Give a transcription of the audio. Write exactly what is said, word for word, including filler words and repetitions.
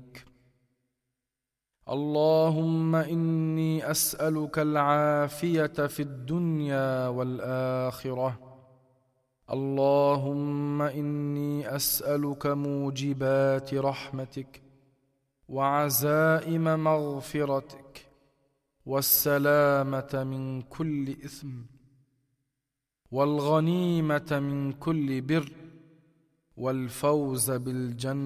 يديك. اللهم إني أسألك العافية في الدنيا والآخرة. اللهم إني أسألك موجبات رحمتك وعزائم مغفرتك والسلامة من كل إثم والغنيمة من كل بر والفوز بالجنة